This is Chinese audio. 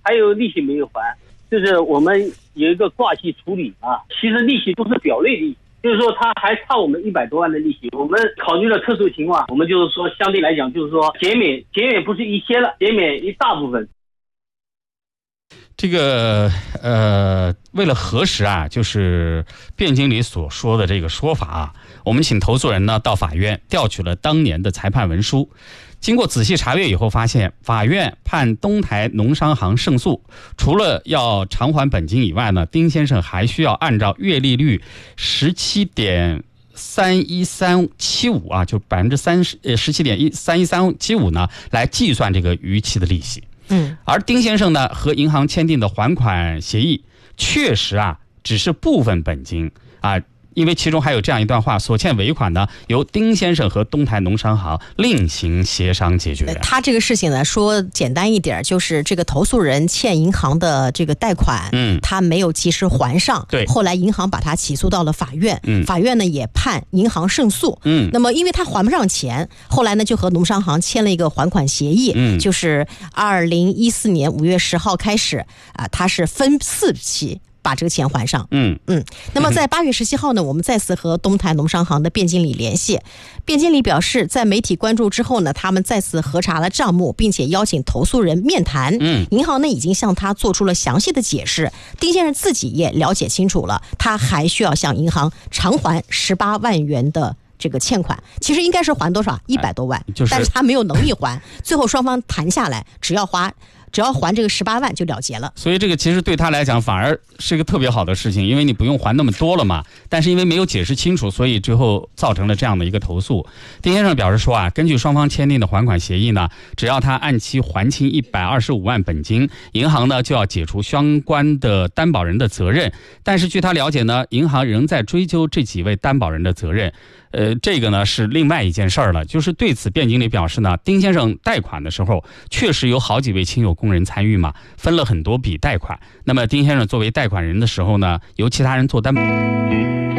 还有利息没有还，就是我们有一个挂息处理啊，其实利息都是表类利息，就是说他还差我们100多万的利息。我们考虑了特殊情况，我们就是说相对来讲就是说减免不是一些了，减免一大部分。 这个为了核实啊，就是卞经理所说的这个说法啊，我们请投诉人呢到法院调取了当年的裁判文书。经过仔细查阅以后，发现法院判东台农商行胜诉，除了要偿还本金以外呢，丁先生还需要按照月利率17.31375啊，就17.31375呢来计算这个逾期的利息。而丁先生呢和银行签订的还款协议确实啊只是部分本金啊，因为其中还有这样一段话，所欠尾款呢由丁先生和东台农商行另行协商解决。 他这个事情呢说简单一点，就是这个投诉人欠银行的这个贷款，他没有及时还上， 对， 后来银行把他起诉到了法院，法院呢也判银行胜诉，那么因为他还不上钱，后来呢就和农商行签了一个还款协议，就是2014年5月10号开始啊，他是分4期把这个钱还上。那么在8月17号呢，我们再次和东台农商行的卞经理联系，卞经理表示，在媒体关注之后呢，他们再次核查了账目，并且邀请投诉人面谈。银行呢已经向他做出了详细的解释，丁先生自己也了解清楚了，他还需要向银行偿还18万元的这个欠款，其实应该是还多少？100多万，但是他没有能力还，最后双方谈下来，只要还这个18万就了结了。 所以这个其实对他来讲反而是一个特别好的事情，因为你不用还那么多了嘛。但是因为没有解释清楚，所以最后造成了这样的一个投诉。丁先生表示说啊，根据双方签订的还款协议呢，只要他按期还清125万本金，银行呢就要解除相关的担保人的责任。但是据他了解呢，银行仍在追究这几位担保人的责任。这个呢是另外一件事儿了。就是对此卞经理表示呢，丁先生贷款的时候确实有好几位亲友工人参与嘛，分了很多笔贷款。那么丁先生作为贷款人的时候呢，由其他人做担保。